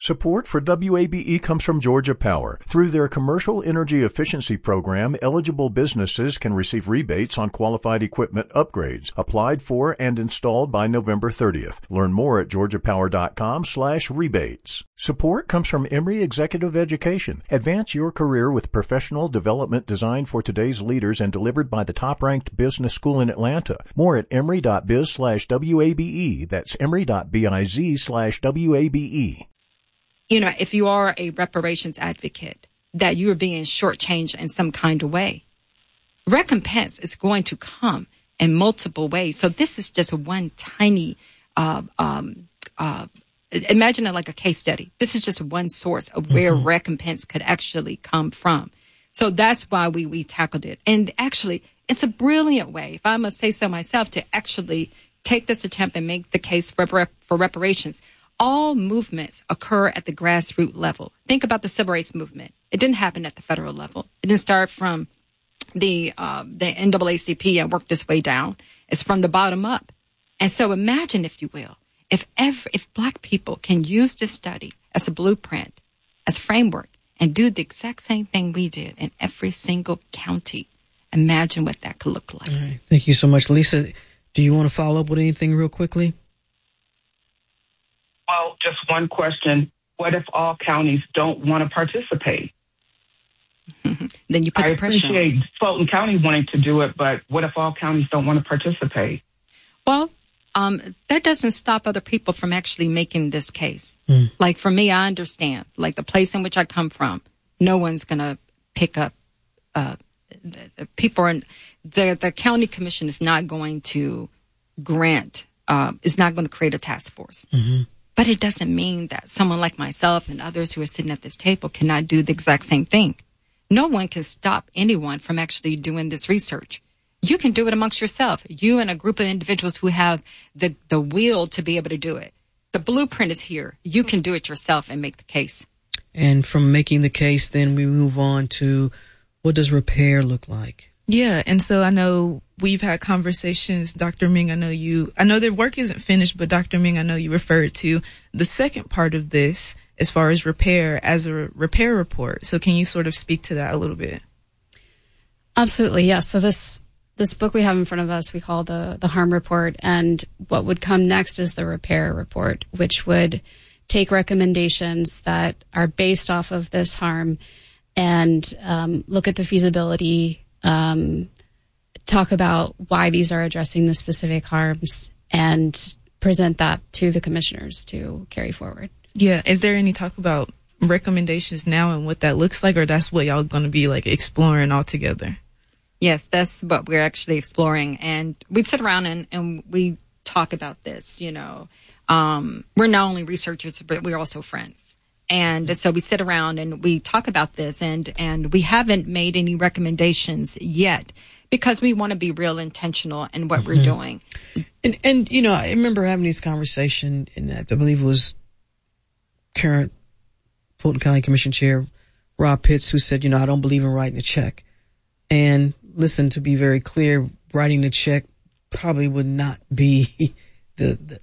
Support for WABE comes from Georgia Power. Through their Commercial Energy Efficiency Program, eligible businesses can receive rebates on qualified equipment upgrades, applied for and installed by November 30th. Learn more at georgiapower.com/rebates. Support comes from Emory Executive Education. Advance your career with professional development designed for today's leaders and delivered by the top-ranked business school in Atlanta. More at emory.biz/WABE. That's emory.biz/WABE. You know, if you are a reparations advocate, that you are being shortchanged in some kind of way, recompense is going to come in multiple ways. So this is just one tiny, imagine it like a case study. This is just one source of where recompense could actually come from. So that's why we tackled it. And actually, it's a brilliant way, if I must say so myself, to actually take this attempt and make the case for reparations. All movements occur at the grassroots level. Think about the civil rights movement. It didn't happen at the federal level. It didn't start from the NAACP and work its way down. It's from the bottom up. And so imagine, if you will, if Black people can use this study as a blueprint, as a framework, and do the exact same thing we did in every single county, imagine what that could look like. All right. Thank you so much. Lisa, do you want to follow up with anything real quickly? Well, just one question. What if all counties don't want to participate? Then you put the pressure on. I appreciate Fulton County wanting to do it, but what if all counties don't want to participate? Well, that doesn't stop other people from actually making this case. Like for me, I understand, like the place in which I come from, no one's going to pick up, the people are, the county commission is not going to grant, is not going to create a task force. But it doesn't mean that someone like myself and others who are sitting at this table cannot do the exact same thing. No one can stop anyone from actually doing this research. You can do it amongst yourself. You and a group of individuals who have the will to be able to do it. The blueprint is here. You can do it yourself and make the case. And from making the case, then we move on to what does repair look like? Yeah, and so I know we've had conversations, Dr. Ming, I know their work isn't finished, but Dr. Ming, I know you referred to the second part of this as far as repair as a repair report. So can you sort of speak to that a little bit? Absolutely, yes. So this book we have in front of us, we call the harm report, and what would come next is the repair report, which would take recommendations that are based off of this harm and look at the feasibility, talk about why these are addressing the specific harms, and present that to the commissioners to carry forward. Yeah. Is there any talk about recommendations now and what that looks like, or that's what y'all going to be like exploring all together? Yes, that's what we're actually exploring. And we sit around and we talk about this, you know. We're not only researchers, but we're also friends. And so we sit around and we talk about this, and we haven't made any recommendations yet because we want to be real intentional in what we're doing. And you know, I remember having this conversation, and I believe it was current Fulton County Commission Chair Rob Pitts who said, you know, I don't believe in writing a check. And listen, to be very clear, writing a check probably would not be the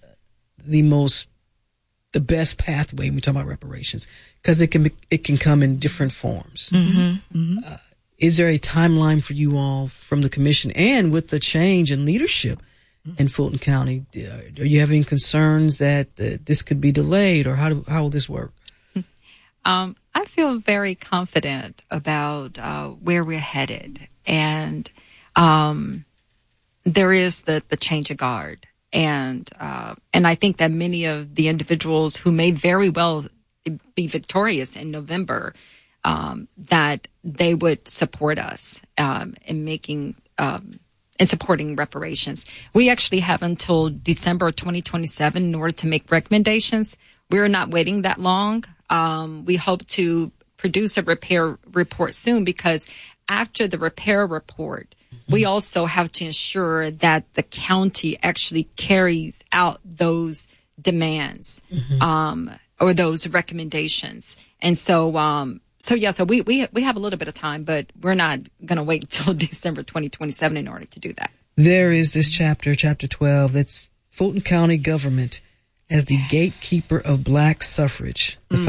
best pathway when we talk about reparations, because it can come in different forms. Is there a timeline for you all from the commission, and with the change in leadership in Fulton County, are you having concerns that this could be delayed, or how will this work? I feel very confident about where we're headed, and there is the change of guard. And I think that many of the individuals who may very well be victorious in November, that they would support us in making in supporting reparations. We actually have until December 2027 in order to make recommendations. We're not waiting that long. We hope to produce a repair report soon, because after the repair report, we also have to ensure that the county actually carries out those demands, or those recommendations. And so we have a little bit of time, but we're not going to wait until December 2027 in order to do that. There is this chapter 12, that's Fulton County Government as the Gatekeeper of Black Suffrage.